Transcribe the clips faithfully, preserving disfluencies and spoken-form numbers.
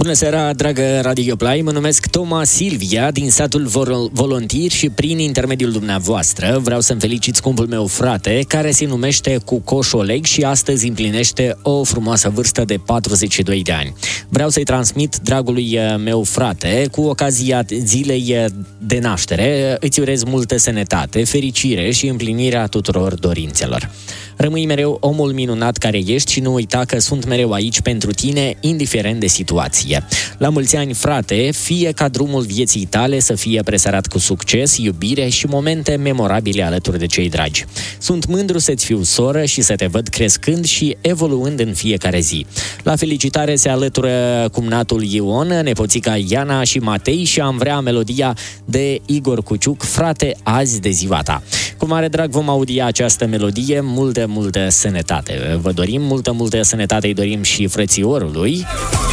Bună seara, dragă Radio Play, mă numesc Toma Silvia din satul Volontir și prin intermediul dumneavoastră vreau să-mi felicit scumpul meu frate care se numește Cucoș Oleg și astăzi împlinește o frumoasă vârstă de patruzeci și doi de ani. Vreau să-i transmit dragului meu frate, cu ocazia zilei de naștere, îți urez multă sănătate, fericire și împlinirea tuturor dorințelor. Rămâi mereu omul minunat care ești și nu uita că sunt mereu aici pentru tine, indiferent de situație. La mulți ani, frate, fie ca drumul vieții tale să fie presărat cu succes, iubire și momente memorabile alături de cei dragi. Sunt mândru să-ți fiu soră și să te văd crescând și evoluând în fiecare zi. La felicitare se alătură cumnatul Ion, nepoțica Iana și Matei și am vrea melodia de Igor Cuciuc, Frate, azi de ziua ta. Cu mare drag vom audia această melodie, multă, multă sănătate. Vă dorim multă, multă sănătate, îi dorim și frățiorului.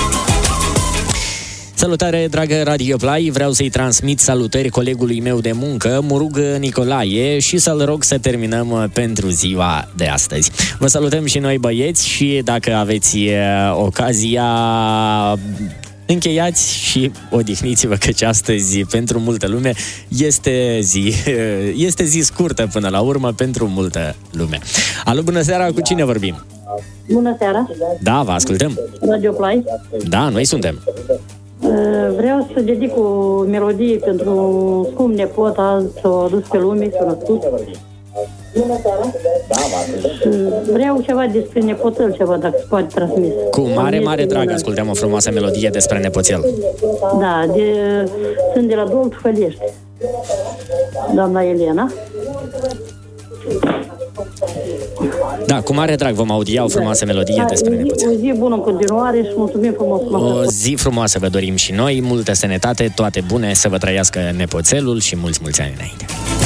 Salutare, dragă Radio Play, vreau să-i transmit salutări colegului meu de muncă, Murug Nicolae, și să-l rog să terminăm pentru ziua de astăzi. Vă salutăm și noi, băieți, și dacă aveți ocazia, încheiați și odihniți-vă, căci astăzi pentru multă lume este zi, este zi scurtă până la urmă pentru multă lume. Alo, bună seara, cu cine vorbim? Bună seara! Da, vă ascultăm! Radio Play? Da, noi suntem! Vreau să dedic o melodie pentru un scump nepot, azi s-a adus pe lume, s-a născut. Bună seara! Vreau ceva despre nepoțel, ceva, dacă se poate transmis. Cu mare, mare drag ascultăm o frumoasă melodie despre nepoțel. Da, de, sunt de la Dolț Fălești. Doamna Elena. Da, cu mare drag vom audia o frumoasă melodie despre nepoțel. O zi bună în continuare și mulțumim frumos. O zi frumoasă vă dorim și noi, multă sănătate, toate bune, să vă trăiască nepoțelul și mulți, mulți ani înainte.